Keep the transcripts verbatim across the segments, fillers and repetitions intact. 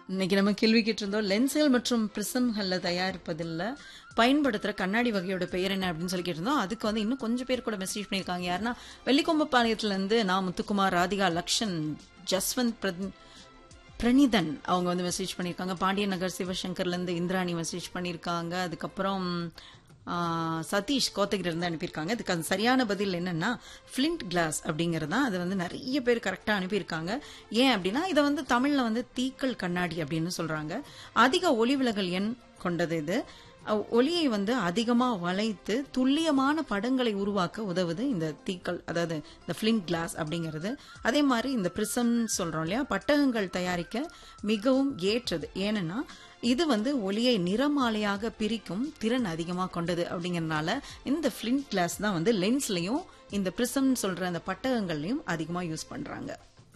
இன்னைக்கு நம்ம கேள்வி கேட்டிருந்தோம், லென்ஸ்கள் மற்றும் பிரிசம்கள்ல தயாரிப்பதில் பயன்படுத்துற கண்ணாடி வகையோட பெயர் என்ன அப்படின்னு சொல்லி கேட்டிருந்தோம். அதுக்கு வந்து இன்னும் கொஞ்சம் பேர் கூட மெசேஜ் பண்ணியிருக்காங்க. யாருன்னா வெள்ளிக்கொம்பப்பாளையத்துல இருந்து நான் முத்துக்குமார், ராதிகா, லக்ஷன், ஜஸ்வந்த், பிரத்- பிரணிதன் அவங்க வந்து மெசேஜ் பண்ணியிருக்காங்க. பாண்டியன் நகர் சிவசங்கர்ல இருந்து இந்திராணி மெசேஜ் பண்ணியிருக்காங்க. அதுக்கப்புறம் ஆ, சதீஷ் கோத்தகிரி இருந்து அனுப்பியிருக்காங்க. இதுக்கு அது சரியான பதில் என்னன்னா ஃபிளிண்ட் கிளாஸ் அப்படிங்கிறது தான். அது வந்து நிறைய பேர் கரெக்டாக அனுப்பியிருக்காங்க. ஏன் அப்படின்னா இதை வந்து தமிழில் வந்து தீக்கல் கண்ணாடி அப்படின்னு சொல்றாங்க. அதிக ஒளி விலகல் எண் கொண்டது இது. அஹ், ஒளியை வந்து அதிகமாக வளைத்து துல்லியமான படங்களை உருவாக்க உதவுது இந்த தீக்கல், அதாவது இந்த ஃபிளிண்ட் கிளாஸ் அப்படிங்கிறது. அதே மாதிரி இந்த பிரிசம் சொல்றோம் இல்லையா, பட்டகங்கள் தயாரிக்க மிகவும் ஏற்றது. ஏன்னா இது வந்து ஒளியை நிறமாலையாக பிரிக்கும் திறன் அதிகமாக கொண்டது. அப்படிங்கறதுனால இந்த ஃபிளிண்ட் கிளாஸ் தான் வந்து லென்ஸ்லயும் இந்த பிரிசம் சொல்ற அந்த பட்டகங்கள்லயும் அதிகமா யூஸ் பண்றாங்க.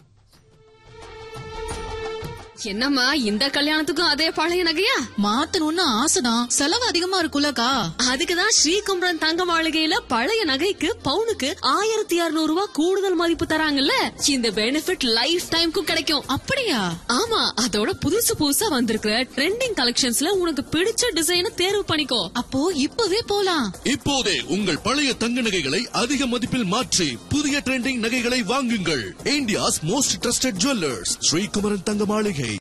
என்னம்மா இந்த கல்யாணத்துக்கும் அதே பழைய நகையா? மாத்தணும்னு ஆசைதான், செலவு அதிகமா இருக்குல்லக்கா. அதுக்குதான் ஸ்ரீகுமரன் தங்க மாளிகையில பழைய நகைக்கு பவுனுக்கு ஆயிரத்தி இருநூறு ரூபாய் கூடுதல் மதிப்பு தராங்கல்ல. இந்த பெனிஃபிட் லைஃப் டைம்க்கும் கிடைக்கும். அப்படியா? ஆமா, அதோட புதுசு புதுசா வந்திருக்கிற ட்ரெண்டிங் கலெக்ஷன்ஸ்ல உனக்கு பிடிச்ச டிசைனை தேர்வு பண்ணிக்கோ. அப்போ இப்பவே போலாம். இப்போதே உங்கள் பழைய தங்க நகைகளை அதிக மதிப்பில் மாற்றி புதிய ட்ரெண்டிங் நகைகளை வாங்குங்கள். India's most trusted jewellers Sri Kumaran தங்க மாளிகை.